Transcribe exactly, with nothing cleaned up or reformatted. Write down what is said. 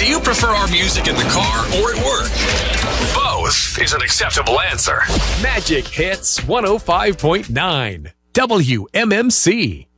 Do you prefer our music in the car or at work? Both is an acceptable answer. Magic Hits one oh five point nine W M M C.